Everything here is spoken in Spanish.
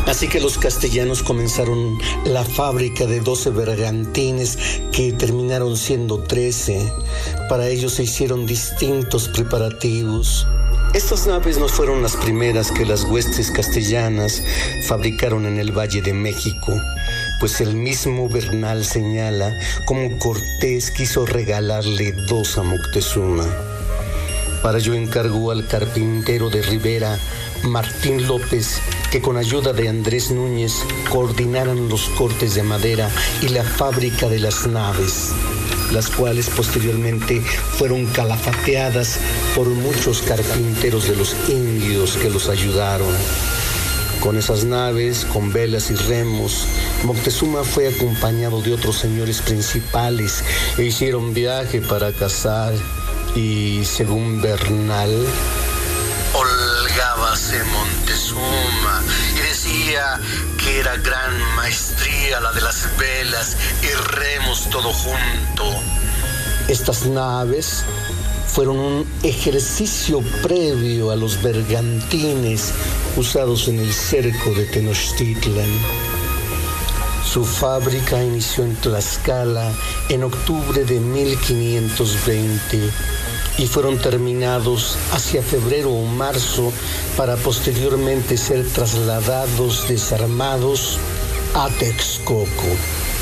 Así que los castellanos comenzaron la fábrica de 12 bergantines que terminaron siendo 13. Para ello se hicieron distintos preparativos. Estas naves no fueron las primeras que las huestes castellanas fabricaron en el Valle de México, pues el mismo Bernal señala cómo Cortés quiso regalarle 2 a Moctezuma. Para ello encargó al carpintero de Rivera, Martín López, que con ayuda de Andrés Núñez coordinaran los cortes de madera y la fábrica de las naves, las cuales posteriormente fueron calafateadas por muchos carpinteros de los indios que los ayudaron. Con esas naves, con velas y remos, Moctezuma fue acompañado de otros señores principales e hicieron viaje para cazar y, según Bernal, holgábase Montezuma y decía que era gran maestría la de las velas y remos todo junto. Estas naves fueron un ejercicio previo a los bergantines usados en el cerco de Tenochtitlan. Su fábrica inició en Tlaxcala en octubre de 1520 y fueron terminados hacia febrero o marzo para posteriormente ser trasladados desarmados a Texcoco.